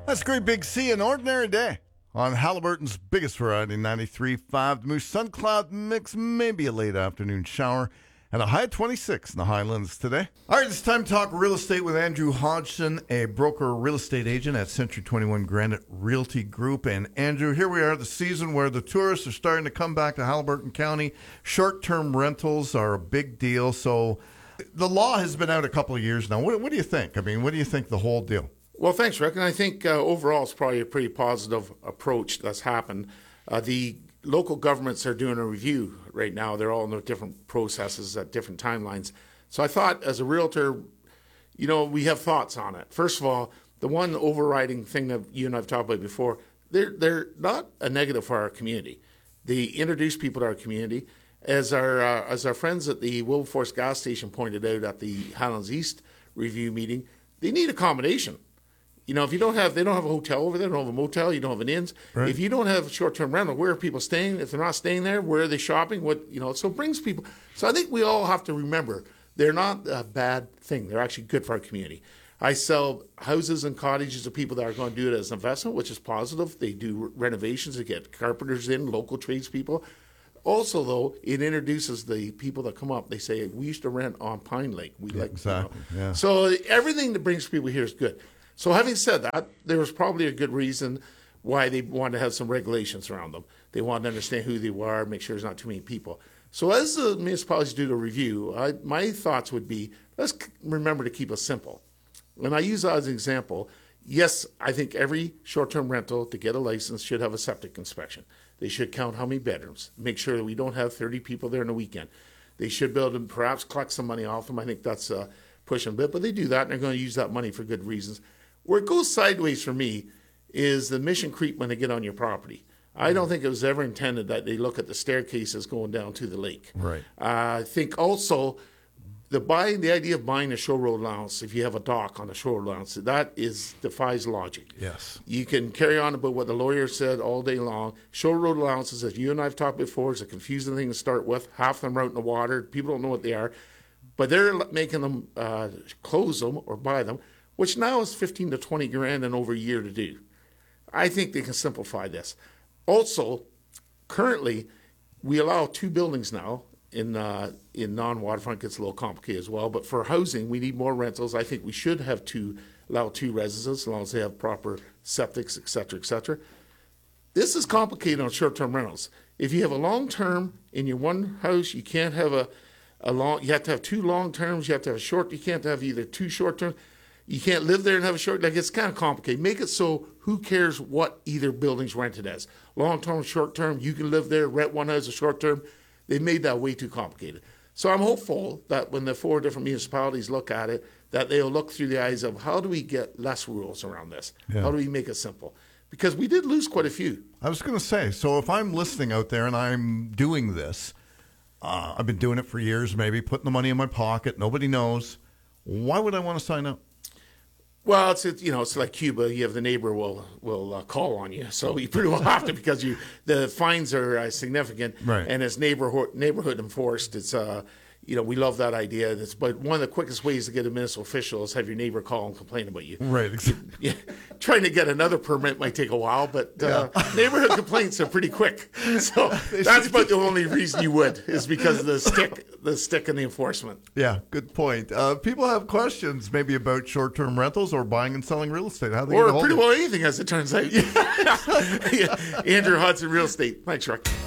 That's Great Big C, an ordinary day on Halliburton's biggest variety, 93.5. The Moose Sun Cloud mix, maybe a late afternoon shower, and a high of 26 in the Highlands today. All right, it's time to talk real estate with Andrew Hodgson, a broker real estate agent at Century 21 Granite Realty Group. And Andrew, here we are, the season where the tourists are starting to come back to Halliburton County. Short-term rentals are a big deal. So the law has been out a couple of years now. What do you think? I mean, what do you think the whole deal? Well, thanks, Rick. And I think overall it's probably a pretty positive approach that's happened. The local governments are doing a review right now. They're all in their different processes at different timelines. So I thought as a realtor, you know, we have thoughts on it. First of all, the one overriding thing that you and I have talked about before, they're not a negative for our community. They introduce people to our community. As our friends at the Wilberforce gas station pointed out at the Highlands East review meeting, they need accommodation. You know, if they don't have a hotel over there, they don't have a motel, you don't have an inns. Right. If you don't have short-term rental, where are people staying? If they're not staying there, where are they shopping? So it brings people. So I think we all have to remember they're not a bad thing. They're actually good for our community. I sell houses and cottages to people that are going to do it as an investment, which is positive. They do renovations. They get carpenters in, local tradespeople. Also, though, it introduces the people that come up. They say, we used to rent on Pine Lake. Exactly. Yeah. So everything that brings people here is good. So having said that, there was probably a good reason why they wanted to have some regulations around them. They wanted to understand who they were, make sure there's not too many people. So as the municipalities do the review, my thoughts would be, let's remember to keep it simple. And I use that as an example. Yes, I think every short-term rental to get a license should have a septic inspection. They should count how many bedrooms, make sure that we don't have 30 people there in the weekend. They should be able to perhaps collect some money off them. I think that's pushing a bit, but they do that, and they're going to use that money for good reasons. Where it goes sideways for me is the mission creep when they get on your property. I don't think it was ever intended that they look at the staircases going down to the lake. Right. I think also the idea of buying a shore road allowance, if you have a dock on a shore road allowance, that defies logic. Yes. You can carry on about what the lawyer said all day long. Shore road allowances, as you and I have talked before, is a confusing thing to start with. Half of them are out in the water. People don't know what they are. But they're making them close them or buy them, which now is 15 to 20 grand and over a year to do. I think they can simplify this. Also, currently, we allow 2 buildings now in non-waterfront. Gets a little complicated as well. But for housing, we need more rentals. I think we should have allow 2 residences as long as they have proper septics, et cetera, et cetera. This is complicated on short-term rentals. If you have a long-term in your one house, you can't have you have to have 2 long-terms. You have to have a short. You can't have either 2 short-terms. You can't live there and have a short, it's kind of complicated. Make it so who cares what either building's rented as. Long-term, short-term, you can live there, rent one as a short-term. They made that way too complicated. So I'm hopeful that when the 4 different municipalities look at it, that they'll look through the eyes of how do we get less rules around this? Yeah. How do we make it simple? Because we did lose quite a few. I was going to say, so if I'm listening out there and I'm doing this, I've been doing it for years, maybe putting the money in my pocket, nobody knows, why would I want to sign up? Well, it's like Cuba. You have the neighbor will call on you, so you pretty well have to because the fines are significant, right. And it's neighborhood enforced. It's we love that idea. But one of the quickest ways to get a municipal official is have your neighbor call and complain about you. Right. Yeah, trying to get another permit might take a while, but neighborhood complaints are pretty quick. So that's about the only reason you would is because of the stick and the enforcement. Yeah, good point. People have questions maybe about short-term rentals or buying and selling real estate. How they or pretty well anything, as it turns out. Andrew Hodgson, Real Estate. Thanks, Rick.